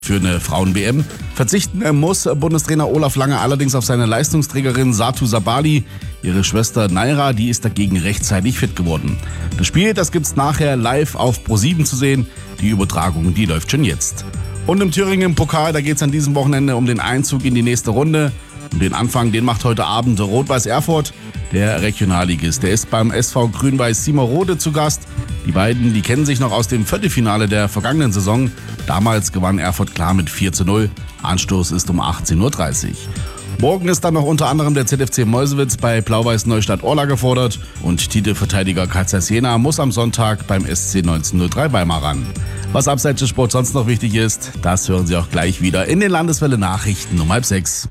Für eine Frauen-WM verzichten muss Bundestrainer Olaf Lange allerdings auf seine Leistungsträgerin Satu Sabali. Ihre Schwester Naira, die ist dagegen rechtzeitig fit geworden. Das Spiel, das gibt's nachher live auf ProSieben zu sehen. Die Übertragung, die läuft schon jetzt. Und im Thüringen im Pokal, da geht's an diesem Wochenende um den Einzug in die nächste Runde. Und den Anfang, den macht heute Abend Rot-Weiß Erfurt, der Regionalligist. Der ist beim SV Grün-Weiß Siemerode zu Gast. Die beiden, die kennen sich noch aus dem Viertelfinale der vergangenen Saison. Damals gewann Erfurt klar mit 4:0. Anstoß ist um 18:30 Uhr. Morgen ist dann noch unter anderem der ZFC Meuselwitz bei Blau-Weiß Neustadt-Orla gefordert. Und Titelverteidiger Kaisers Jena muss am Sonntag beim SC 1903 Weimar ran. Was abseits des Sports sonst noch wichtig ist, das hören Sie auch gleich wieder in den Landeswelle-Nachrichten um 5:30.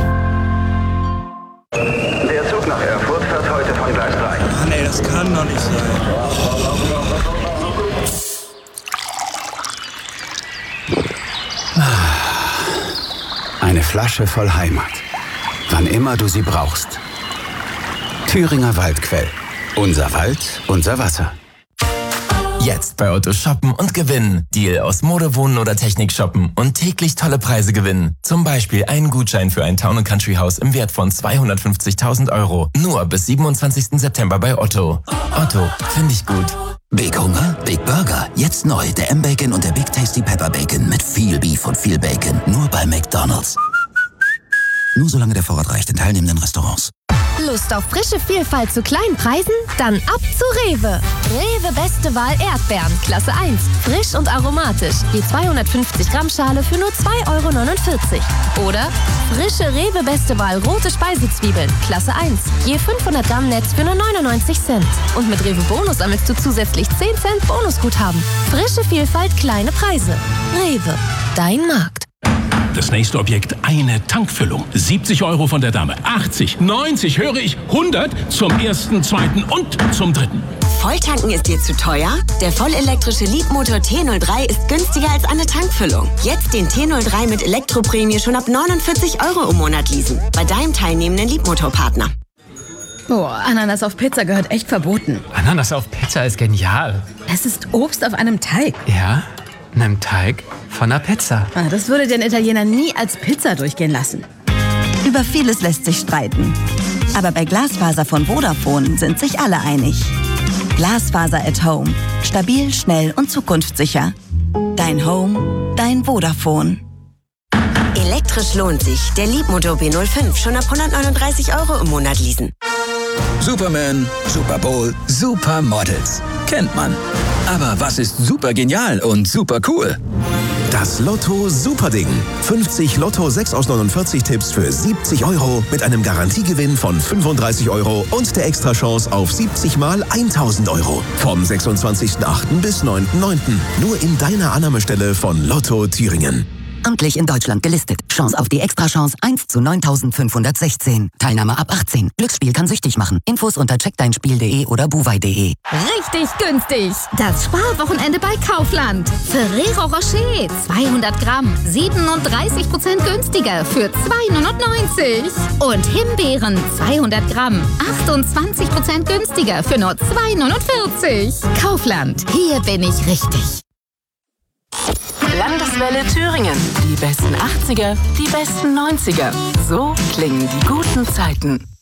Der Zug nach Erfurt fährt heute von Gleis 3. Mann, ey, das kann doch nicht sein. Eine Flasche voll Heimat. Wann immer du sie brauchst. Thüringer Waldquell. Unser Wald, unser Wasser. Jetzt bei Otto shoppen und gewinnen. Deal aus Mode, Wohnen oder Technik shoppen und täglich tolle Preise gewinnen. Zum Beispiel einen Gutschein für ein Town & Country Haus im Wert von 250.000 €. Nur bis 27. September bei Otto. Otto, finde ich gut. Big Hunger, Big Burger. Jetzt neu der M-Bacon und der Big Tasty Pepper Bacon mit viel Beef und viel Bacon. Nur bei McDonald's. Nur solange der Vorrat reicht in teilnehmenden Restaurants. Lust auf frische Vielfalt zu kleinen Preisen? Dann ab zu Rewe. Rewe Beste Wahl Erdbeeren, Klasse 1. Frisch und aromatisch. Je 250 Gramm Schale für nur 2,49 €. Oder frische Rewe Beste Wahl rote Speisezwiebeln, Klasse 1. Je 500 Gramm Netz für nur 99 Cent. Und mit Rewe Bonus sammelst du zusätzlich 10 Cent Bonusguthaben. Frische Vielfalt, kleine Preise. Rewe, dein Markt. Das nächste Objekt, eine Tankfüllung. 70 € von der Dame, 80, 90, höre ich, 100 zum ersten, zweiten und zum dritten. Volltanken ist dir zu teuer? Der vollelektrische Leapmotor T03 ist günstiger als eine Tankfüllung. Jetzt den T03 mit Elektroprämie schon ab 49 € im Monat leasen. Bei deinem teilnehmenden Leapmotor-Partner. Oh, Ananas auf Pizza gehört echt verboten. Ananas auf Pizza ist genial. Es ist Obst auf einem Teig. Ja, einem Teig von einer Pizza. Das würde den Italiener nie als Pizza durchgehen lassen. Über vieles lässt sich streiten. Aber bei Glasfaser von Vodafone sind sich alle einig. Glasfaser at Home. Stabil, schnell und zukunftssicher. Dein Home, dein Vodafone. Elektrisch lohnt sich. Der Leapmotor B05 schon ab 139 € im Monat leasen. Superman, Super Bowl, Supermodels. Kennt man. Aber was ist super genial und super cool? Das Lotto Superding. 50 Lotto 6 aus 49 Tipps für 70 € mit einem Garantiegewinn von 35 € und der Extrachance auf 70 mal 1.000 €. Vom 26.08. bis 9.09. Nur in deiner Annahmestelle von Lotto Thüringen. Amtlich in Deutschland gelistet. Chance auf die Extrachance 1 zu 9.516. Teilnahme ab 18. Glücksspiel kann süchtig machen. Infos unter checkdeinspiel.de oder buwei.de. Richtig günstig. Das Sparwochenende bei Kaufland. Ferrero Rocher 200 Gramm 37% günstiger für 2,99 €. Und Himbeeren 200 Gramm 28% günstiger für nur 2,49 €. Kaufland. Hier bin ich richtig. Landeswelle Thüringen. Die besten 80er, die besten 90er. So klingen die guten Zeiten.